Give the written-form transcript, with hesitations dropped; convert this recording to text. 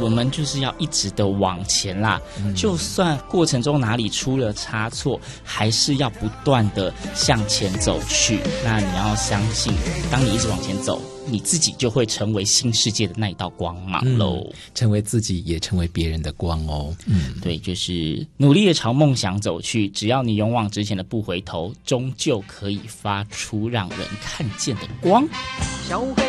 我们就是要一直的往前啦，就算过程中哪里出了差错，还是要不断的向前走去。那你要相信，当你一直往前走，你自己就会成为新世界的那一道光芒喽， 成为自己，也成为别人的光哦。 对，就是努力的朝梦想走去，只要你勇往直前的不回头，终究可以发出让人看见的光。 小黑